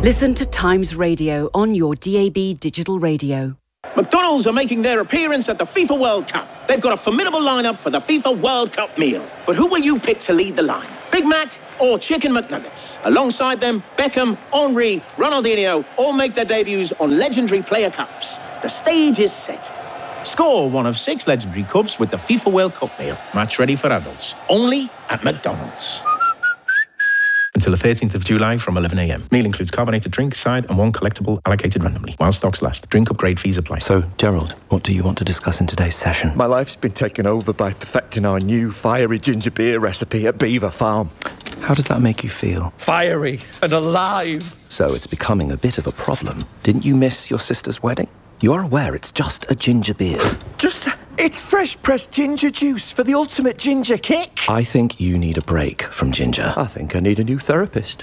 Listen to Times Radio on your DAB digital radio. McDonald's are making their appearance at the FIFA World Cup. They've got a formidable lineup for the FIFA World Cup meal. But who will you pick to lead the line? Big Mac or Chicken McNuggets? Alongside them, Beckham, Henry, Ronaldinho all make their debuts on legendary player cups. The stage is set. Score one of 6 legendary cups with the FIFA World Cup meal. Match ready for adults. Only at McDonald's. Until the 13th of July from 11 a.m. Meal includes carbonated drink, side and one collectible allocated randomly. While stocks last. Drink upgrade fees apply. So, Gerald, what do you want to discuss in today's session? My life's been taken over by perfecting our new fiery ginger beer recipe at Beaver Farm. How does that make you feel? Fiery and alive. So it's becoming a bit of a problem. Didn't you miss your sister's wedding? You are aware it's just a ginger beer. It's fresh pressed ginger juice for the ultimate ginger kick. I think you need a break from ginger. I think I need a new therapist.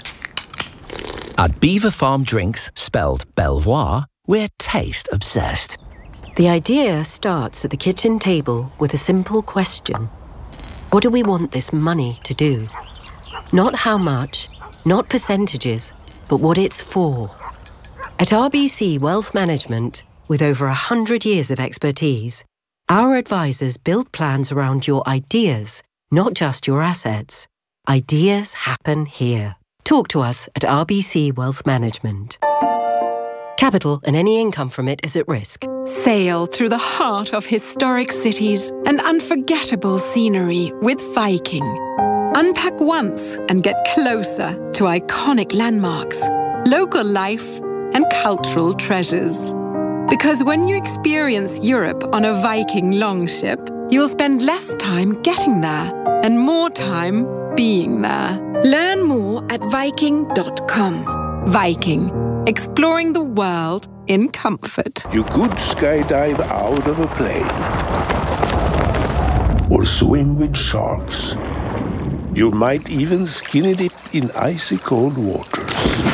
At Beaver Farm Drinks, spelled Belvoir, we're taste obsessed. The idea starts at the kitchen table with a simple question. What do we want this money to do? Not how much, not percentages, but what it's for. At RBC Wealth Management, with over 100 years of expertise, our advisors build plans around your ideas, not just your assets. Ideas happen here. Talk to us at RBC Wealth Management. Capital and any income from it is at risk. Sail through the heart of historic cities and unforgettable scenery with Viking. Unpack once and get closer to iconic landmarks, local life and cultural treasures. Because when you experience Europe on a Viking longship, you'll spend less time getting there and more time being there. Learn more at Viking.com. Viking, exploring the world in comfort. You could skydive out of a plane or swim with sharks. You might even skinny dip in icy cold waters.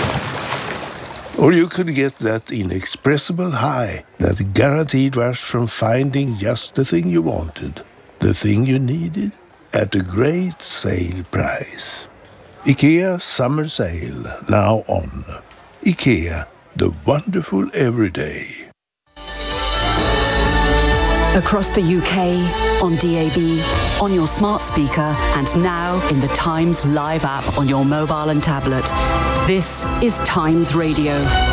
Or you could get that inexpressible high, that guaranteed rush from finding just the thing you wanted, the thing you needed, at a great sale price. IKEA Summer Sale, now on. IKEA, the wonderful everyday. Across the UK, on DAB, on your smart speaker, and now in the Times Live app on your mobile and tablet. This is Times Radio.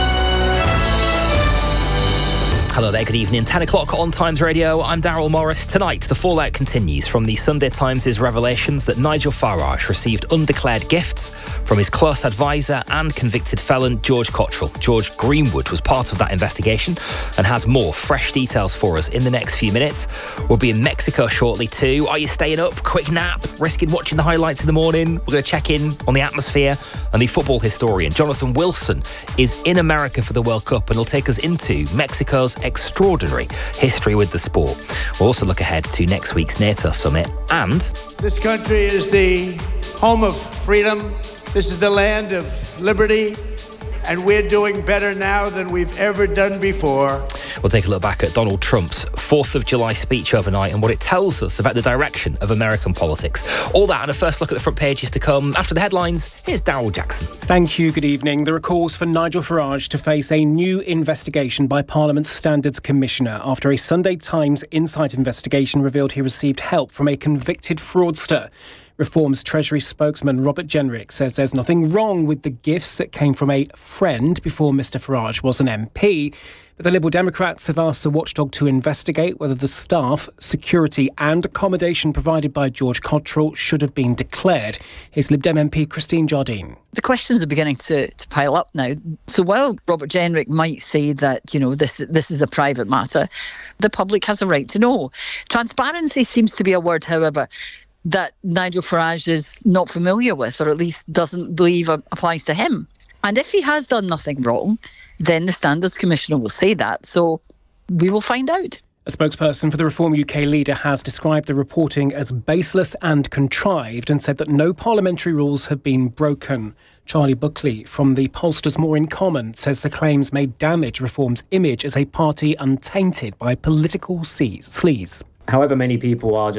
Hello there, good evening. 10 o'clock on Times Radio. I'm Daryl Morris. Tonight, the fallout continues from the Sunday Times' revelations that Nigel Farage received undeclared gifts from his close advisor and convicted felon George Cottrell. George Greenwood was part of that investigation and has more fresh details for us in the next few minutes. We'll be in Mexico shortly too. Are you staying up? Quick nap? Risking watching the highlights in the morning? We're going to check in on the atmosphere, and the football historian Jonathan Wilson is in America for the World Cup and will take us into Mexico's extraordinary history with the sport. We'll also look ahead to next week's NATO summit. And this country is the home of freedom. This is the land of liberty. And we're doing better now than we've ever done before. We'll take a look back at Donald Trump's 4th of July speech overnight and what it tells us about the direction of American politics. All that and a first look at the front pages to come. After the headlines, here's Daryl Jackson. Thank you, good evening. There are calls for Nigel Farage to face a new investigation by Parliament's Standards Commissioner after a Sunday Times Insight investigation revealed he received help from a convicted fraudster. Reform's Treasury spokesman Robert Jenrick says there's nothing wrong with the gifts that came from a friend before Mr Farage was an MP. But the Liberal Democrats have asked the watchdog to investigate whether the staff, security and accommodation provided by George Cottrell should have been declared. Here's Lib Dem MP Christine Jardine. The questions are beginning to pile up now. So while Robert Jenrick might say that, you know, this is a private matter, the public has a right to know. Transparency seems to be a word, however, that Nigel Farage is not familiar with, or at least doesn't believe applies to him. And if he has done nothing wrong, then the Standards Commissioner will say that. So we will find out. A spokesperson for the Reform UK leader has described the reporting as baseless and contrived and said that no parliamentary rules have been broken. Charlie Buckley from the pollsters More in Common says the claims may damage Reform's image as a party untainted by political sleaze. However many people are just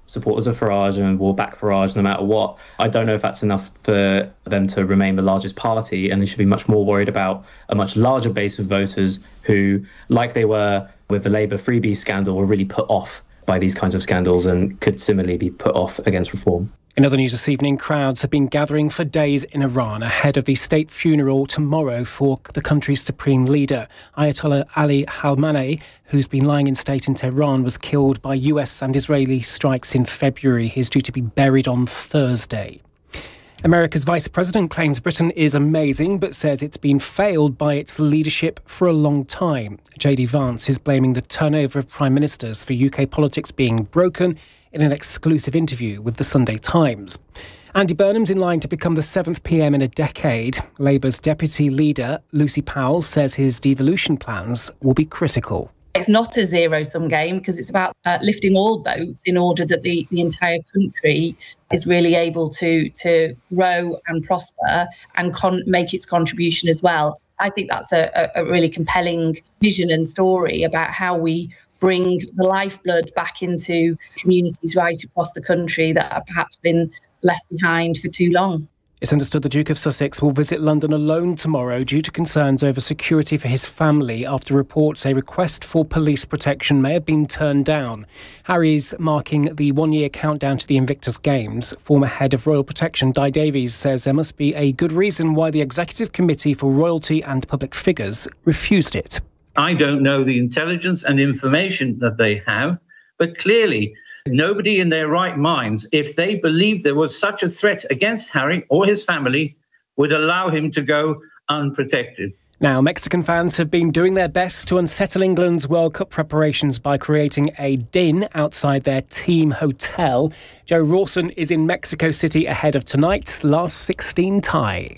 supporters of Farage and will back Farage no matter what. I don't know if that's enough for them to remain the largest party, and they should be much more worried about a much larger base of voters who, like they were with the Labour freebie scandal, were really put off by these kinds of scandals and could similarly be put off against reform. In other news this evening, crowds have been gathering for days in Iran ahead of the state funeral tomorrow for the country's supreme leader. Ayatollah Ali Khamenei, who's been lying in state in Tehran, was killed by US and Israeli strikes in February. He's due to be buried on Thursday. America's vice president claims Britain is amazing, but says it's been failed by its leadership for a long time. JD Vance is blaming the turnover of prime ministers for UK politics being broken in an exclusive interview with the Sunday Times. Andy Burnham's in line to become the 7th PM in a decade. Labour's deputy leader, Lucy Powell, says his devolution plans will be critical. It's not a zero-sum game because it's about lifting all boats in order that the entire country is really able to grow and prosper and make its contribution as well. I think that's a really compelling vision and story about how we bring the lifeblood back into communities right across the country that have perhaps been left behind for too long. It's understood the Duke of Sussex will visit London alone tomorrow due to concerns over security for his family after reports a request for police protection may have been turned down. Harry's marking the one-year countdown to the Invictus Games. Former head of Royal Protection, Di Davies, says there must be a good reason why the Executive Committee for Royalty and Public Figures refused it. I don't know the intelligence and information that they have, but clearly nobody in their right minds, if they believed there was such a threat against Harry or his family, would allow him to go unprotected. Now, Mexican fans have been doing their best to unsettle England's World Cup preparations by creating a din outside their team hotel. Joe Rawson is in Mexico City ahead of tonight's last 16 tie.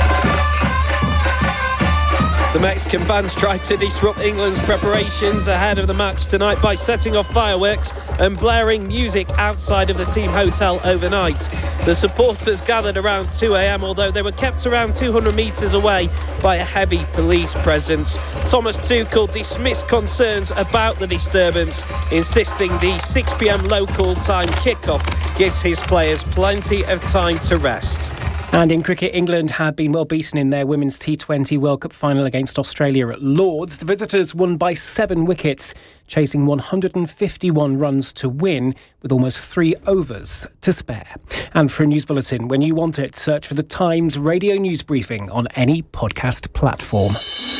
The Mexican fans tried to disrupt England's preparations ahead of the match tonight by setting off fireworks and blaring music outside of the team hotel overnight. The supporters gathered around 2 a.m, although they were kept around 200 metres away by a heavy police presence. Thomas Tuchel dismissed concerns about the disturbance, insisting the 6 p.m. local time kickoff gives his players plenty of time to rest. And in cricket, England had been well beaten in their Women's T20 World Cup final against Australia at Lords. The visitors won by 7 wickets, chasing 151 runs to win, with almost 3 overs to spare. And for a news bulletin, when you want it, search for the Times Radio News Briefing on any podcast platform.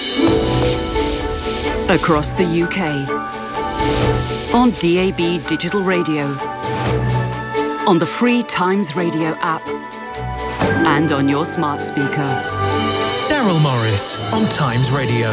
Across the UK, on DAB Digital Radio, on the free Times Radio app, and on your smart speaker. Daryl Morris on Times Radio.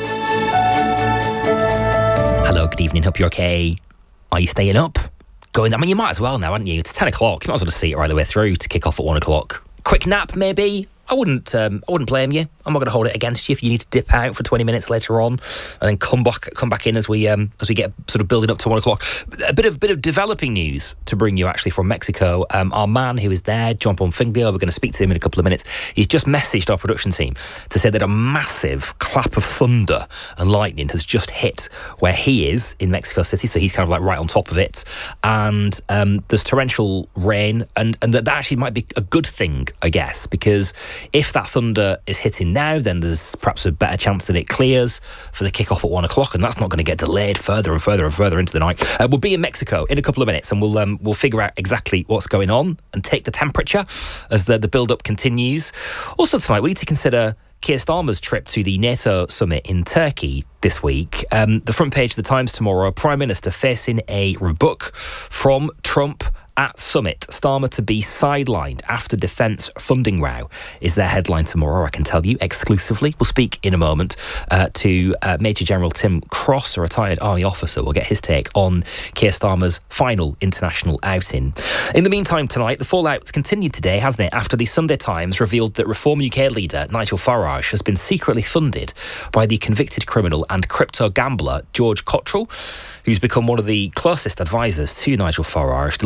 Hello, good evening. Hope you're okay. Are you staying up? I mean, you might as well now, haven't you? It's 10 o'clock. You might as well just see it right the way through to kick off at 1 o'clock. Quick nap, maybe? I wouldn't blame you. I'm not going to hold it against you if you need to dip out for 20 minutes later on and then come back in as we get sort of building up to 1 o'clock. A bit of developing news to bring you actually from Mexico. Our man who is there, John Bonfiglio, we're going to speak to him in a couple of minutes. He's just messaged our production team to say that a massive clap of thunder and lightning has just hit where he is in Mexico City, so he's kind of like right on top of it. And there's torrential rain, and that actually might be a good thing, I guess, because if that thunder is hitting now, then there's perhaps a better chance that it clears for the kickoff at 1 o'clock, and that's not going to get delayed further and further and further into the night. We'll be in Mexico in a couple of minutes, and we'll figure out exactly what's going on and take the temperature as the build-up continues. Also tonight, we need to consider Keir Starmer's trip to the NATO summit in Turkey this week. The front page of the Times tomorrow, Prime Minister facing a rebuke from Trump at summit. Starmer to be sidelined after defence funding row is their headline tomorrow, I can tell you, exclusively. We'll speak in a moment to Major General Tim Cross, a retired army officer. We'll get his take on Keir Starmer's final international outing. In the meantime tonight, the fallout's continued today, hasn't it, after the Sunday Times revealed that Reform UK leader Nigel Farage has been secretly funded by the convicted criminal and crypto gambler George Cottrell, who's become one of the closest advisors to Nigel Farage. The Liberal Democrat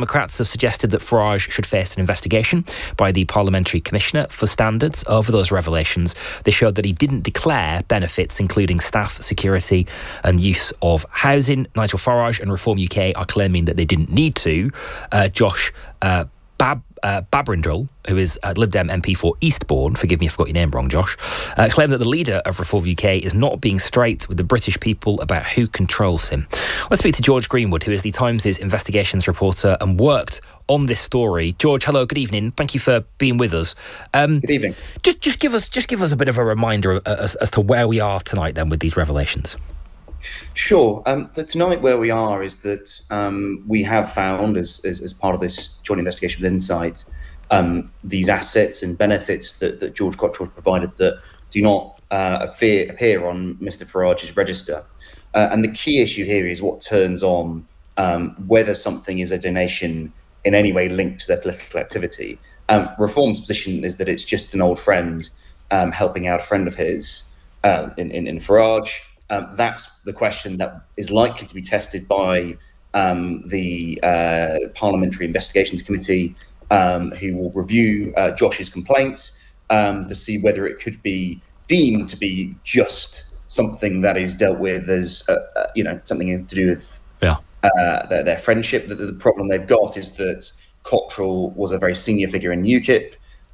Democrats have suggested that Farage should face an investigation by the Parliamentary Commissioner for Standards over those revelations. They showed that he didn't declare benefits, including staff, security and use of housing. Nigel Farage and Reform UK are claiming that they didn't need to. Josh Babrindle, who is Lib Dem MP for Eastbourne, forgive me if I got your name wrong, Josh, claimed that the leader of Reform UK is not being straight with the British people about who controls him. Let's speak to George Greenwood, who is the Times' investigations reporter and worked on this story. George, hello, good evening. Thank you for being with us. Good evening. Just give us a bit of a reminder as to where we are tonight then with these revelations. Sure. So tonight where we are is that we have found, as part of this joint investigation with Insight, these assets and benefits that George Cottrell provided that do not appear on Mr. Farage's register. And the key issue here is what turns on whether something is a donation in any way linked to their political activity. Reform's position is that it's just an old friend helping out a friend of his in Farage. That's the question that is likely to be tested by the Parliamentary Investigations Committee, who will review Josh's complaint to see whether it could be deemed to be just something that is dealt with as, something to do with their friendship. The problem they've got is that Cottrell was a very senior figure in UKIP.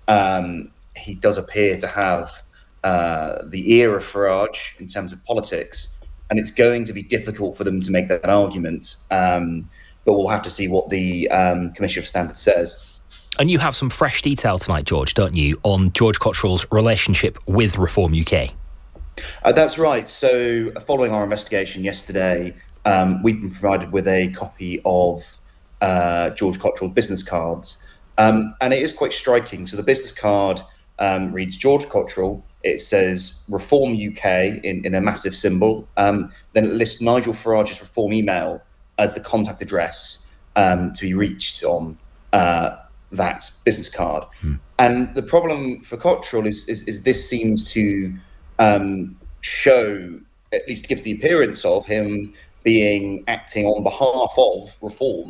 He does appear to have the ear of Farage in terms of politics, and it's going to be difficult for them to make that argument. But we'll have to see what the Commissioner for Standards says. And you have some fresh detail tonight, George, don't you, on George Cottrell's relationship with Reform UK? That's right. So following our investigation yesterday, we've been provided with a copy of George Cottrell's business cards. And it is quite striking. So the business card reads George Cottrell. It says Reform UK in a massive symbol. Then it lists Nigel Farage's Reform email as the contact address to be reached on that business card. And the problem for Cottrell is this seems to show, at least gives the appearance of him acting on behalf of Reform.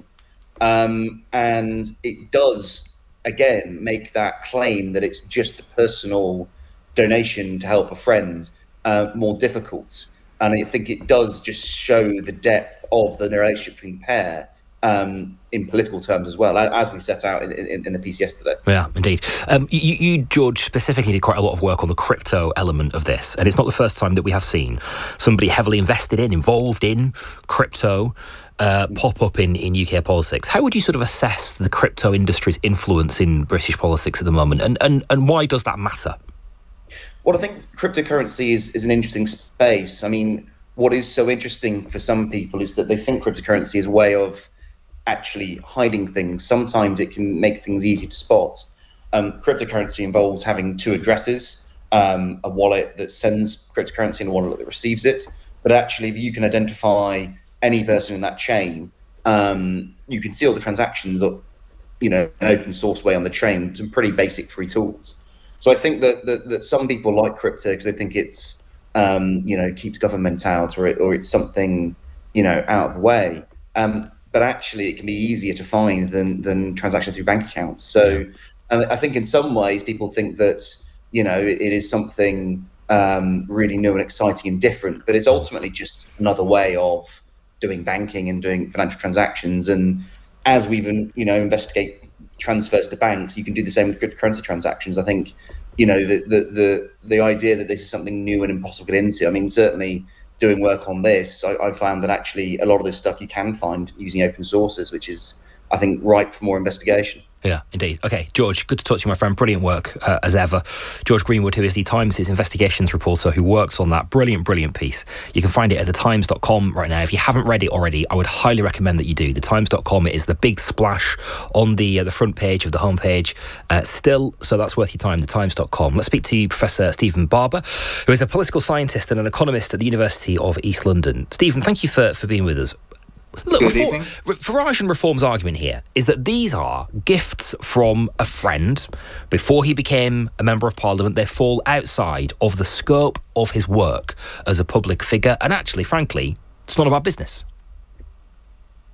And it does, again, make that claim that it's just a personal donation to help a friend more difficult. And I think it does just show the depth of the relationship between the pair in political terms as well, as we set out in the piece yesterday. Yeah, indeed. You, George, specifically did quite a lot of work on the crypto element of this, and it's not the first time that we have seen somebody heavily involved in crypto pop up in UK politics. How would you sort of assess the crypto industry's influence in British politics at the moment, and why does that matter? Well, I think cryptocurrency is an interesting space. I mean, what is so interesting for some people is that they think cryptocurrency is a way of actually hiding things. Sometimes it can make things easy to spot. Cryptocurrency involves having two addresses, a wallet that sends cryptocurrency and a wallet that receives it. But actually, if you can identify any person in that chain, you can see all the transactions, in an open source way on the chain, some pretty basic free tools. So I think that some people like crypto because they think it's, keeps government out or it's something, out of the way. But actually it can be easier to find than transactions through bank accounts. So I think in some ways people think that, it is something really new and exciting and different, but it's ultimately just another way of doing banking and doing financial transactions. And as we've, investigate transfers to banks, you can do the same with cryptocurrency transactions. I think, the idea that this is something new and impossible to get into, I mean, certainly doing work on this, I found that actually a lot of this stuff you can find using open sources, which is, I think, ripe for more investigation. Yeah, indeed. Okay, George, good to talk to you, my friend. Brilliant work, as ever. George Greenwood, who is the Times' investigations reporter who works on that brilliant piece. You can find it at thetimes.com right now. If you haven't read it already, I would highly recommend that you do. Thetimes.com is the big splash on the front page of the homepage still, so that's worth your time, thetimes.com. Let's speak to Professor Stephen Barber, who is a political scientist and an economist at the University of East London. Stephen, thank you for being with us. Look, Farage and Reform's argument here is that these are gifts from a friend before he became a Member of Parliament. They fall outside of the scope of his work as a public figure, and actually, frankly, it's none of our business.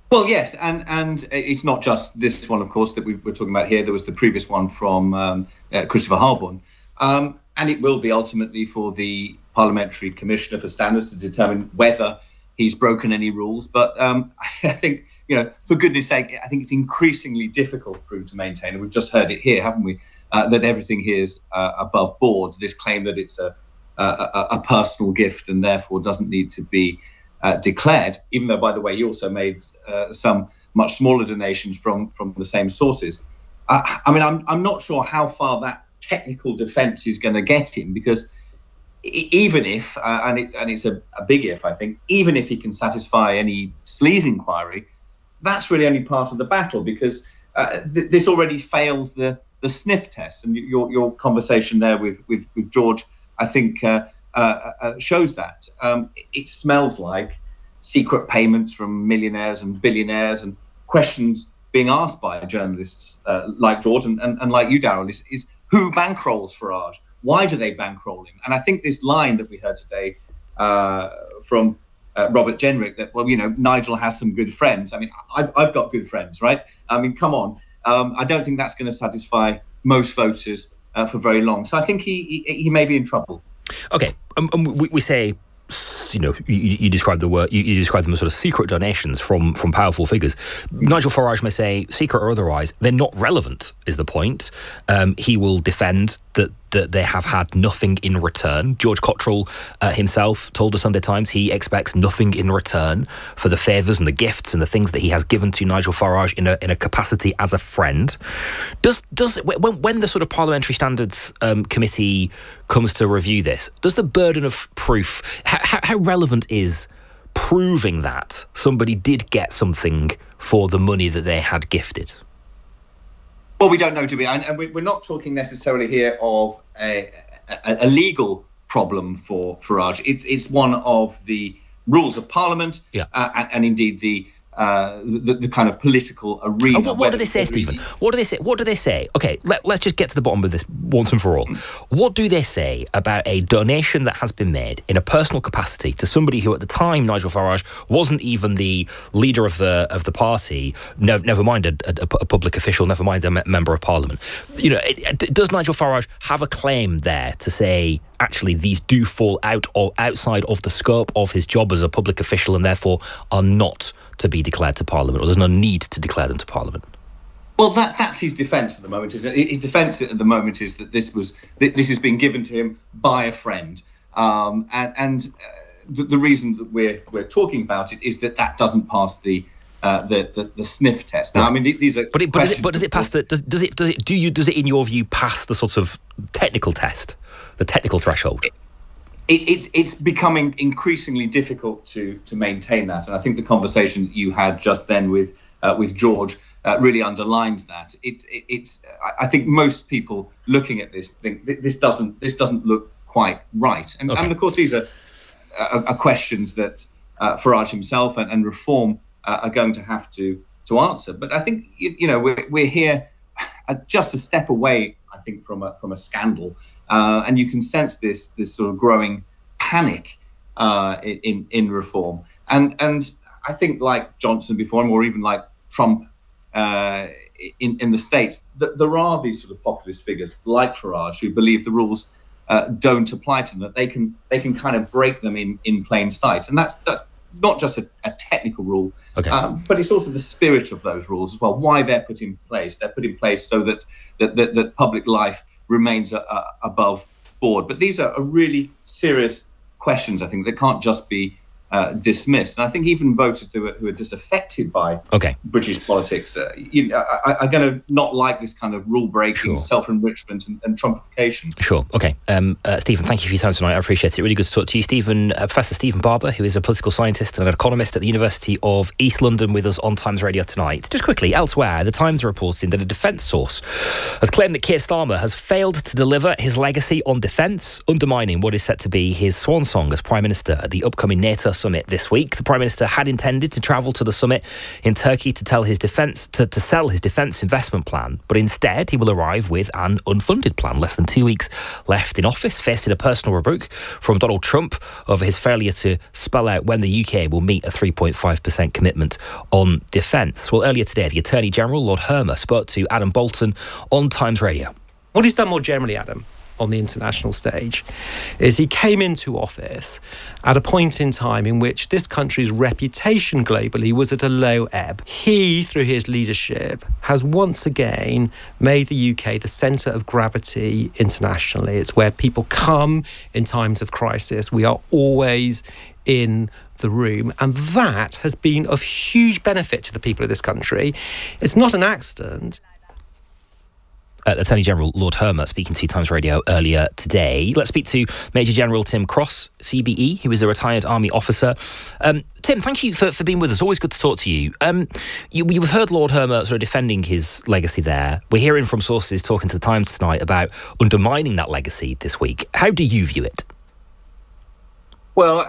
Well, yes, and it's not just this one, of course, that we're talking about here. There was the previous one from Christopher Harborne. And it will be ultimately for the Parliamentary Commissioner for Standards to determine whether he's broken any rules. But I think, for goodness sake, I think it's increasingly difficult for him to maintain. And we've just heard it here, haven't we? That everything here is above board. This claim that it's a personal gift and therefore doesn't need to be declared, even though, by the way, he also made some much smaller donations from the same sources. I'm not sure how far that technical defence is going to get him, because even if, and it's a big if, I think, even if he can satisfy any sleaze inquiry, that's really only part of the battle, because this already fails the sniff test. And your conversation there with George, I think, shows that. It smells like secret payments from millionaires and billionaires, and questions being asked by journalists like George and like you, Daryl, is who bankrolls Farage? Why do they bankroll him? And I think this line that we heard today from Robert Jenrick, that, Nigel has some good friends. I mean, I've got good friends, right? I mean, come on. I don't think that's going to satisfy most voters for very long. So I think he may be in trouble. Okay, we say, you describe the word, you describe them as sort of secret donations from powerful figures. Nigel Farage may say, secret or otherwise, they're not relevant, is the point. He will defend that they have had nothing in return. George Cottrell himself told the Sunday Times he expects nothing in return for the favours and the gifts and the things that he has given to Nigel Farage in a capacity as a friend. When the sort of Parliamentary Standards Committee comes to review this, does the burden of proof, how relevant is proving that somebody did get something for the money that they had gifted? Well, we don't know, do we? And we're not talking necessarily here of a legal problem for Farage. It's one of the rules of Parliament, and indeed the kind of political arena. And what do they say, Stephen? What do they say? Okay, let's just get to the bottom of this once and for all. What do they say about a donation that has been made in a personal capacity to somebody who, at the time, Nigel Farage, wasn't even the leader of the party, never mind a public official, never mind a member of Parliament? Does Nigel Farage have a claim there to say, actually, these do fall outside of the scope of his job as a public official and therefore are not to be declared to Parliament, or there's no need to declare them to Parliament? Well, that's his defence at the moment. His defence at the moment is that this has been given to him by a friend, and the reason that we're talking about it is that doesn't pass the sniff test. Now, I mean, these are. But does it pass the? Does it in your view pass the sort of technical test, the technical threshold? It's becoming increasingly difficult to maintain that, and I think the conversation you had just then with George really underlines that. I think most people looking at this think this doesn't look quite right, and of course these are questions that Farage himself and Reform are going to have to answer. But I think we're here just a step away, I think, from a scandal. And you can sense this sort of growing panic in Reform, and I think, like Johnson before him, or even like Trump in the States, that there are these sort of populist figures like Farage who believe the rules don't apply to them, that they can kind of break them in plain sight, and that's not just a technical rule, but it's also the spirit of those rules as well. Why they're put in place? They're put in place so that public life remains above board. But these are really serious questions, I think, that can't just be dismissed. And I think even voters who are disaffected by British politics are going to not like this kind of rule-breaking, self-enrichment and Trumpification. Sure. Okay. Stephen, thank you for your time tonight. I appreciate it. Really good to talk to you. Professor Stephen Barber, who is a political scientist and an economist at the University of East London, with us on Times Radio tonight. Just quickly, elsewhere, the Times are reporting that a defence source has claimed that Keir Starmer has failed to deliver his legacy on defence, undermining what is set to be his swan song as Prime Minister at the upcoming NATO summit this week. The Prime Minister had intended to travel to the summit in Turkey to sell his defence investment plan, but instead he will arrive with an unfunded plan. Less than 2 weeks left in office, facing a personal rebuke from Donald Trump over his failure to spell out when the UK will meet a 3.5% commitment on defence. Well, earlier today, the Attorney General, Lord Hermer, spoke to Adam Bolton on Times Radio. What he's done more generally, Adam, on the international stage, is he came into office at a point in time in which this country's reputation globally was at a low ebb. He, through his leadership, has once again made the UK the centre of gravity internationally. It's where people come in times of crisis. We are always in the room, and that has been of huge benefit to the people of this country. It's not an accident. Attorney General Lord Hermer speaking to Times Radio earlier today. Let's speak to Major General Tim Cross, CBE, who is a retired Army officer. Tim, thank you for being with us. Always good to talk to you. You've heard Lord Hermer sort of defending his legacy there. We're hearing from sources talking to the Times tonight about undermining that legacy this week. How do you view it? Well,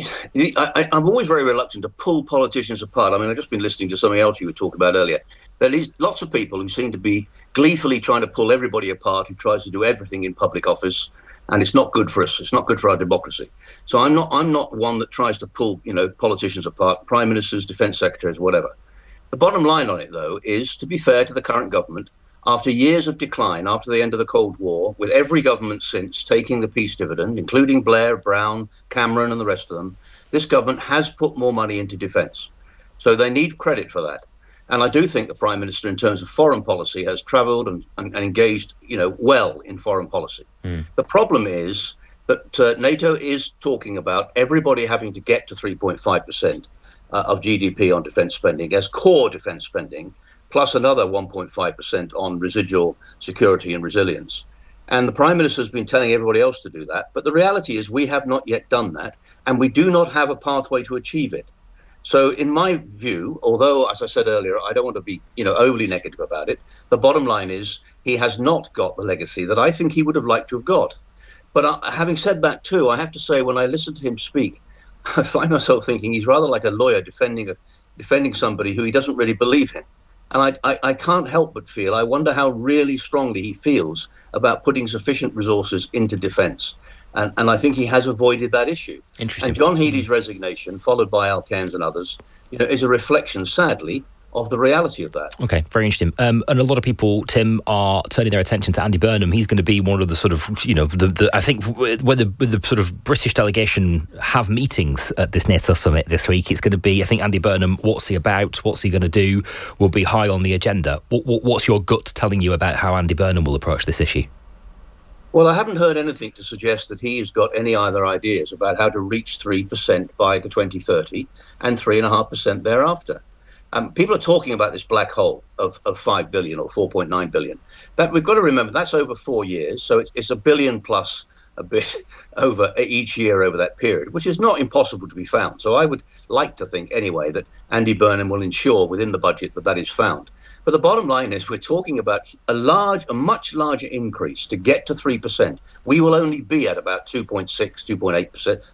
I'm always very reluctant to pull politicians apart. I mean, I've just been listening to something else you were talking about earlier. There is lots of people who seem to be gleefully trying to pull everybody apart, who tries to do everything in public office, and it's not good for us. It's not good for our democracy. So I'm not one that tries to pull, politicians apart, prime ministers, defence secretaries, whatever. The bottom line on it, though, is to be fair to the current government. After years of decline, after the end of the Cold War, with every government since taking the peace dividend, including Blair, Brown, Cameron and the rest of them, this government has put more money into defence. So they need credit for that. And I do think the Prime Minister, in terms of foreign policy, has travelled and engaged, well in foreign policy. The problem is that NATO is talking about everybody having to get to 3.5% of GDP on defence spending as core defence spending, plus another 1.5% on residual security and resilience. And the Prime Minister has been telling everybody else to do that. But the reality is we have not yet done that, and we do not have a pathway to achieve it. So in my view, although, as I said earlier, I don't want to be, overly negative about it, the bottom line is he has not got the legacy that I think he would have liked to have got. But having said that too, I have to say when I listen to him speak, I find myself thinking he's rather like a lawyer defending somebody who he doesn't really believe in. And I can't help but feel, I wonder how really strongly he feels about putting sufficient resources into defence. And I think he has avoided that issue. Interesting. And John Healey's resignation, followed by Al Cairns and others, is a reflection, sadly, of the reality of that. Okay, very interesting. And a lot of people, Tim, are turning their attention to Andy Burnham. He's going to be one of the sort of, I think when the sort of British delegation have meetings at this NATO summit this week, it's going to be, I think, Andy Burnham, what's he about, what's he going to do, will be high on the agenda. What's your gut telling you about how Andy Burnham will approach this issue? Well, I haven't heard anything to suggest that he has got any other ideas about how to reach 3% by the 2030 and 3.5% thereafter. People are talking about this black hole of 5 billion or 4.9 billion. That we've got to remember that's over 4 years, so it's a billion plus a bit over each year over that period, which is not impossible to be found. So I would like to think anyway that Andy Burnham will ensure within the budget that is found. But the bottom line is we're talking about a much larger increase to get to 3%. We will only be at about 2.6, 2.8%,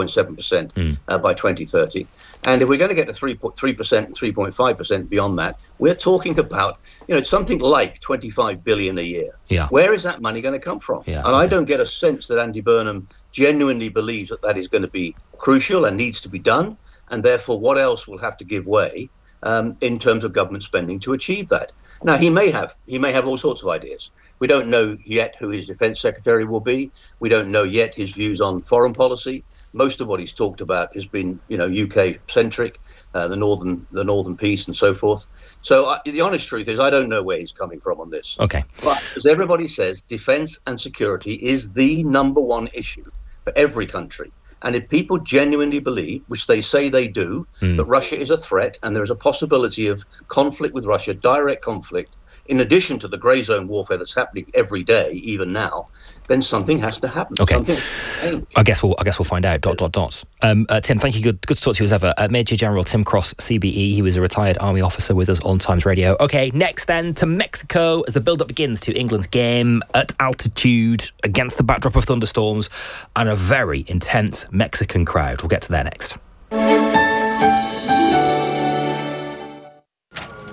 2.7% by 2030. And if we're going to get to 3% and 3.5% beyond that, we're talking about, something like 25 billion a year. Yeah. Where is that money going to come from? Yeah. And I don't get a sense that Andy Burnham genuinely believes that is going to be crucial and needs to be done. And therefore, what else will have to give way in terms of government spending to achieve that? Now, he may have all sorts of ideas. We don't know yet who his defence secretary will be. We don't know yet his views on foreign policy. Most of what he's talked about has been, UK centric, the northern peace and so forth. So the honest truth is, I don't know where he's coming from on this. Okay. But as everybody says, defence and security is the number one issue for every country. And if people genuinely believe, which they say they do, that Russia is a threat and there is a possibility of conflict with Russia, direct conflict, in addition to the grey zone warfare that's happening every day, even now, then something has to happen. Okay. I guess we'll find out. Tim, thank you. Good to talk to you as ever. Major General Tim Cross, CBE. He was a retired Army officer with us on Times Radio. Okay, next then to Mexico as the build-up begins to England's game at altitude against the backdrop of thunderstorms and a very intense Mexican crowd. We'll get to there next.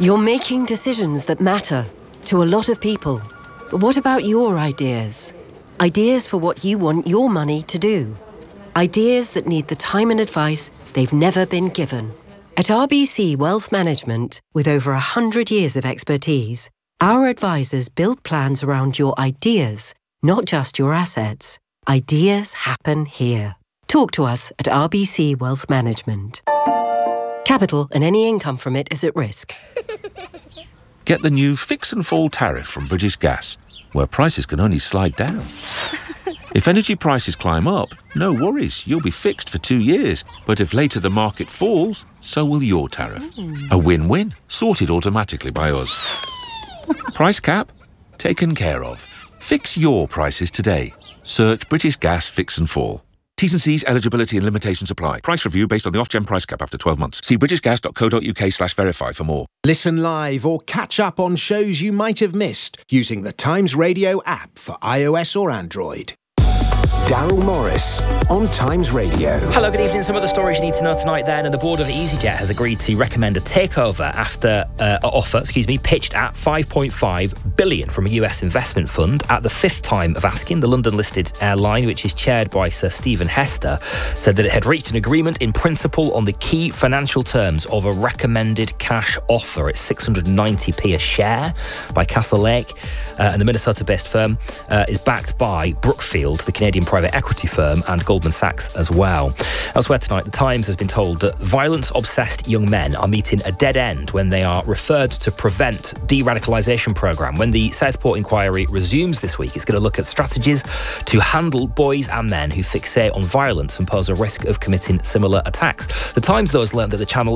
You're making decisions that matter to a lot of people. But what about your ideas? Ideas for what you want your money to do. Ideas that need the time and advice they've never been given. At RBC Wealth Management, with over 100 years of expertise, our advisors build plans around your ideas, not just your assets. Ideas happen here. Talk to us at RBC Wealth Management. Capital and any income from it is at risk. Get the new Fix and Fall tariff from British Gas, where prices can only slide down. If energy prices climb up, no worries, you'll be fixed for 2 years. But if later the market falls, so will your tariff. A win-win, sorted automatically by us. Price cap? Taken care of. Fix your prices today. Search British Gas Fix and Fall. T's and C's, eligibility and limitations apply. Price review based on the Ofgem price cap after 12 months. See britishgas.co.uk/verify for more. Listen live or catch up on shows you might have missed using the Times Radio app for iOS or Android. Daryl Morris on Times Radio. Hello, good evening. Some of the stories you need to know tonight then. And the board of EasyJet has agreed to recommend a takeover offer pitched at $5.5 billion from a US investment fund. At the fifth time of asking, the London-listed airline, which is chaired by Sir Stephen Hester, said that it had reached an agreement in principle on the key financial terms of a recommended cash offer. It's 690p a share by Castlelake. And the Minnesota-based firm is backed by Brookfield, the Canadian private equity firm, and Goldman Sachs as well. Elsewhere tonight, The Times has been told that violence-obsessed young men are meeting a dead end when they are referred to Prevent de-radicalisation programme. When the Southport inquiry resumes this week, it's going to look at strategies to handle boys and men who fixate on violence and pose a risk of committing similar attacks. The Times, though, has learned that the Channel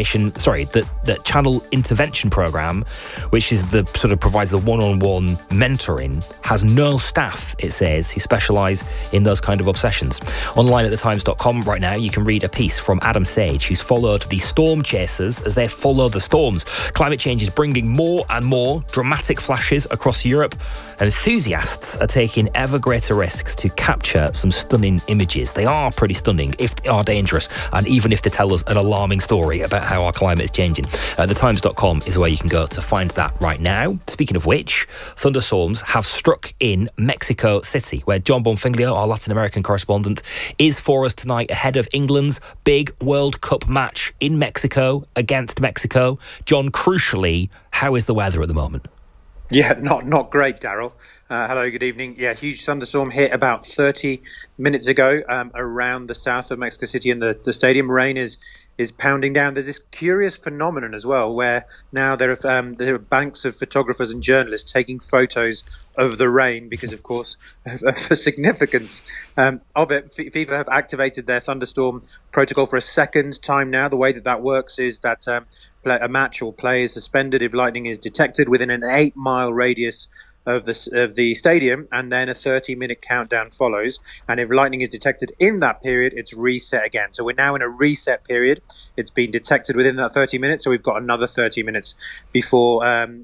Channel Intervention Programme, which is the sort of provides the one-on-one mentoring, has no staff, it says, who specialise in those kind of obsessions. Online at thetimes.com right now, you can read a piece from Adam Sage, who's followed the storm chasers as they follow the storms. Climate change is bringing more and more dramatic flashes across Europe. Enthusiasts are taking ever greater risks to capture some stunning images. They are pretty stunning, if they are dangerous, and even if they tell us an alarming story about how our climate is changing. Thetimes.com is where you can go to find that right now. Speaking of which, thunderstorms have struck in Mexico City, where John Bonfiglio, our Latin American correspondent, is for us tonight ahead of England's big World Cup match in Mexico against Mexico. John, crucially, how is the weather at the moment? Yeah, not great, Daryl. Hello, good evening. Yeah, huge thunderstorm hit about 30 minutes ago around the south of Mexico City, and the stadium. Rain is pounding down. There's this curious phenomenon as well, where now there are banks of photographers and journalists taking photos of the rain because, of course, of the significance of it. FIFA have activated their thunderstorm protocol for a second time now. The way that works is that a match or play is suspended if lightning is detected within an 8-mile radius of the stadium, and then a 30-minute countdown follows. And if lightning is detected in that period, it's reset again. So we're now in a reset period. It's been detected within that 30 minutes, so we've got another 30 minutes before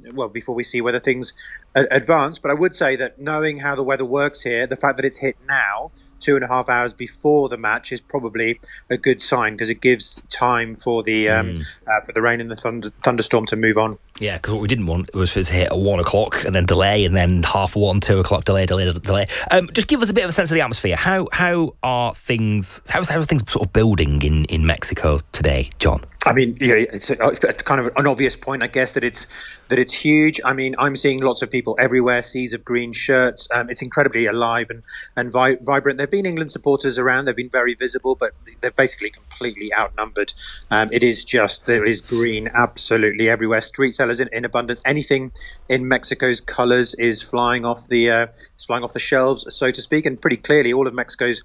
we see whether things advance. But I would say that knowing how the weather works here, the fact that it's hit now, 2.5 hours before the match, is probably a good sign, because it gives time for the rain and the thunderstorm to move on. Yeah, because what we didn't want was for it to hit at 1 o'clock and then delay, and then 1:30, 2 o'clock delay. Just give us a bit of a sense of the atmosphere. How are things sort of building in Mexico today, John? I mean, it's kind of an obvious point, I guess, that it's huge. I mean, I'm seeing lots of people everywhere, seas of green shirts. It's incredibly alive and vibrant. There have been England supporters around. They've been very visible, but they're basically completely outnumbered. There is green absolutely everywhere. Street sellers in abundance. Anything in Mexico's colours is flying off the shelves, so to speak. And pretty clearly, all of Mexico's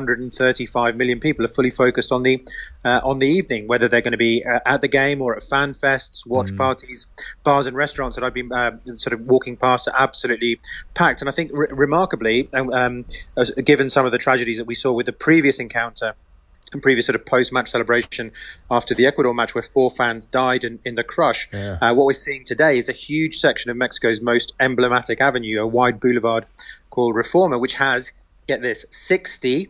135 million people are fully focused on the evening, whether they're going to be at the game or at fan fests, watch parties. Bars and restaurants that I've been sort of walking past are absolutely packed. And I think remarkably, given some of the tragedies that we saw with the previous encounter and previous sort of post-match celebration after the Ecuador match, where 4 fans died in the crush. Yeah. What we're seeing today is a huge section of Mexico's most emblematic avenue, a wide boulevard called Reforma, which has get this, 60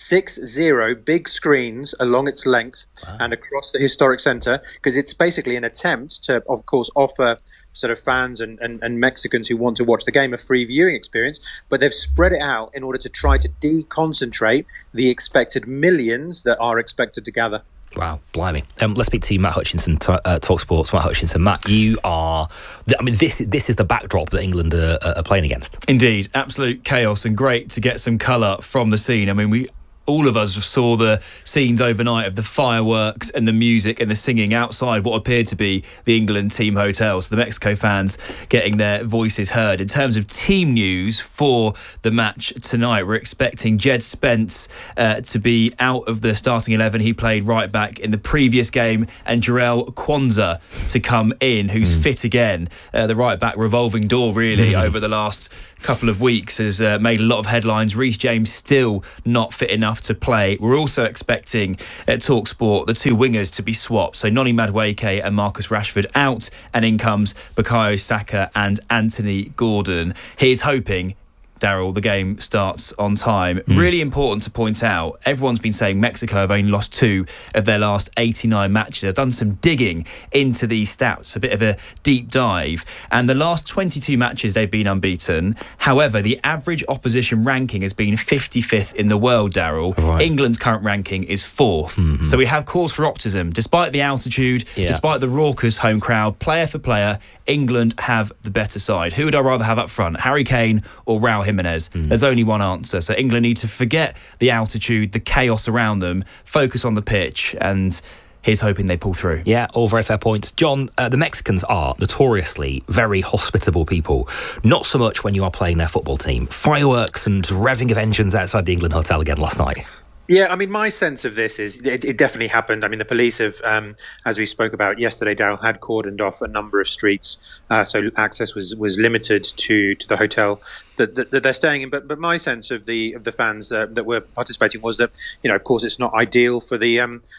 big screens along its length and across the historic centre, because it's basically an attempt to, of course, offer sort of fans and Mexicans who want to watch the game a free viewing experience, but they've spread it out in order to try to deconcentrate the expected millions that are expected to gather. Wow, blimey. Let's speak to Matt Hutchinson, Talk Sports. Matt Hutchinson. Matt, you are... this is the backdrop that England are playing against. Indeed, absolute chaos, and great to get some colour from the scene. I mean, all of us saw the scenes overnight of the fireworks and the music and the singing outside what appeared to be the England team hotel. So the Mexico fans getting their voices heard. In terms of team news for the match tonight, we're expecting Jed Spence to be out of the starting 11. He played right back in the previous game, and Jarell Quansah to come in, who's fit again. The right back revolving door really over the last couple of weeks has made a lot of headlines. Reece James still not fit enough to play. We're also expecting at TalkSport the two wingers to be swapped. So Noni Madueke and Marcus Rashford out, and in comes Bukayo Saka and Anthony Gordon. Here's hoping, Daryl, the game starts on time. Really important to point out, everyone's been saying Mexico have only lost 2 of their last 89 matches. I've done some digging into these stats, a bit of a deep dive, and the last 22 matches they've been unbeaten. However, the average opposition ranking has been 55th in the world, Daryl. Right. England's current ranking is 4th. So we have cause for optimism. Despite the altitude, despite the raucous home crowd, player for player, England have the better side. Who would I rather have up front, Harry Kane or Raul Jimenez? There's only one answer. So England need to forget the altitude, the chaos around them, focus on the pitch, and here's hoping they pull through. Yeah, all very fair points. John, the Mexicans are notoriously very hospitable people. Not so much when you are playing their football team. Fireworks and revving of engines outside the England Hotel again last night. Yeah, I mean, my sense of this is it definitely happened. I mean, the police have, as we spoke about yesterday, Daryl, had cordoned off a number of streets, so access was limited to the hotel that they're staying in. But my sense of the fans that were participating was that, of course, it's not ideal for the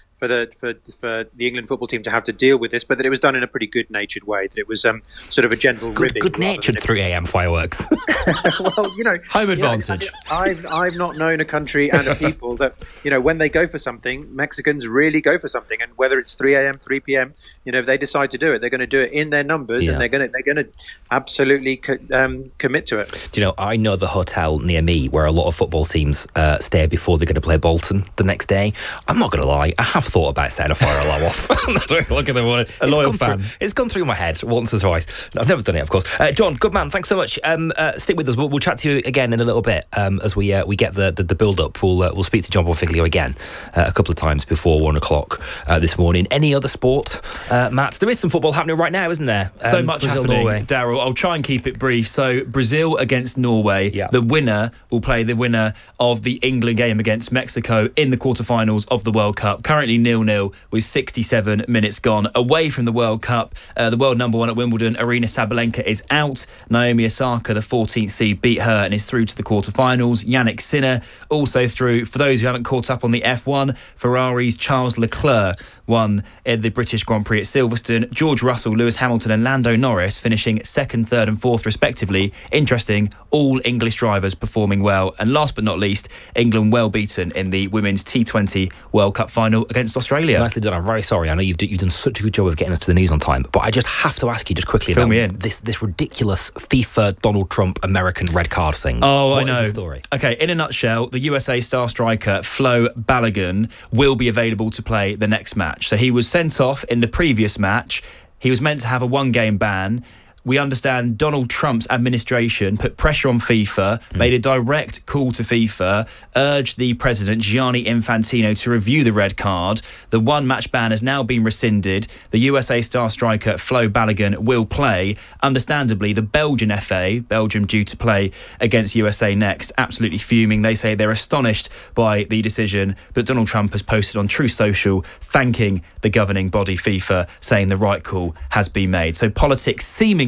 England football team to have to deal with this, but that it was done in a pretty good-natured way. That it was sort of a gentle ribbing. Good-natured 3 a.m. fireworks. Well, home advantage. I've not known a country and a people that, when they go for something, Mexicans really go for something, and whether it's 3 a.m., 3 p.m., if they decide to do it, they're going to do it in their numbers, and they're going to absolutely commit to it. Do you know, I know the hotel near me where a lot of football teams stay before they're going to play Bolton the next day. I'm not going to lie, I have thought about setting a fire alarm off. Look at the one. A loyal fan. It's gone through my head once or twice. I've never done it, of course. John, good man, thanks so much. Stick with us. We'll chat to you again in a little bit as we get the build up. We'll speak to John Bonfiglio again a couple of times before 1 o'clock this morning. Any other sport, Matt? There is some football happening right now, isn't there? So much Brazil, happening, Norway. Daryl. I'll try and keep it brief. So Brazil against Norway. Yeah. The winner will play the winner of the England game against Mexico in the quarterfinals of the World Cup. Currently 0-0 with 67 minutes gone. Away from the World Cup, the world number 1 at Wimbledon, Aryna Sabalenka, is out. Naomi Osaka, the 14th seed, beat her and is through to the quarterfinals. Yannick Sinner also through. For those who haven't caught up on the F1, Ferrari's Charles Leclerc won in the British Grand Prix at Silverstone. George Russell, Lewis Hamilton and Lando Norris finishing 2nd, 3rd and 4th respectively. Interesting, all English drivers performing well. And last but not least, England well beaten in the Women's T20 World Cup final against Australia. Nicely done. I'm very sorry. I know you've done such a good job of getting us to the news on time, but I just have to ask you just quickly Fill about me in. this ridiculous FIFA Donald Trump American red card thing. Oh, what I know. Is the story? Okay, in a nutshell, the USA star striker Flo Balogun will be available to play the next match. So he was sent off in the previous match. He was meant to have a 1-game ban. We understand Donald Trump's administration put pressure on FIFA, made a direct call to FIFA, urged the president, Gianni Infantino, to review the red card. The 1-match ban has now been rescinded. The USA star striker Flo Balogun will play. Understandably, the Belgian FA, Belgium due to play against USA next, absolutely fuming. They say they're astonished by the decision, but Donald Trump has posted on Truth Social thanking the governing body FIFA, saying the right call has been made. So politics seemingly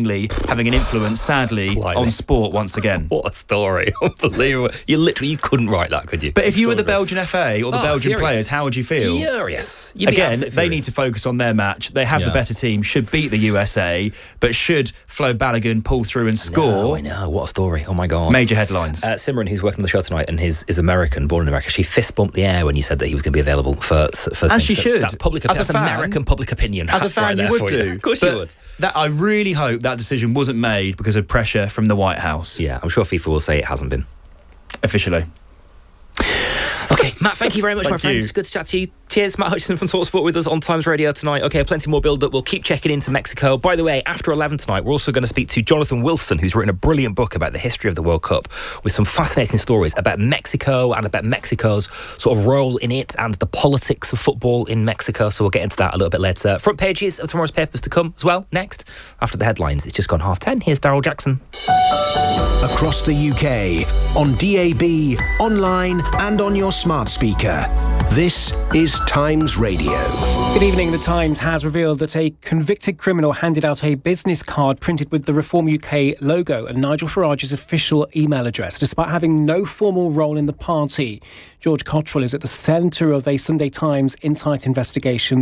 seemingly having an influence, sadly, on sport once again. What a story. Unbelievable. You couldn't write that, could you? But if you were the Belgian FA or the Belgian players, how would you feel? Furious. Again, they need to focus on their match. They have the better team, should beat the USA, but should Flo Balogun pull through and score? I know. What a story. Oh, my God. Major headlines. Simran, who's working on the show tonight and is American, born in America, she fist bumped the air when you said that he was going to be available for as she should. That's public opinion. That's American public opinion. As a fan, you would do. Of course you would. I really hope that decision wasn't made because of pressure from the White House. Yeah, I'm sure FIFA will say it hasn't been. Officially. Okay, Matt, thank you very much, my friend. you. Good to chat to you. Cheers, Matt Hutchison from TalkSport with us on Times Radio tonight. Okay, plenty more build-up. We'll keep checking into Mexico. By the way, after 11 tonight, we're also going to speak to Jonathan Wilson, who's written a brilliant book about the history of the World Cup with some fascinating stories about Mexico and about Mexico's sort of role in it and the politics of football in Mexico. So we'll get into that a little bit later. Front pages of tomorrow's papers to come as well. Next, after the headlines, it's just gone 10:30. Here's Daryl Jackson. Across the UK, on DAB, online and on your smart speaker. This is Times Radio. Good evening. The Times has revealed that a convicted criminal handed out a business card printed with the Reform UK logo and Nigel Farage's official email address, despite having no formal role in the party. George Cottrell is at the centre of a Sunday Times Insight investigation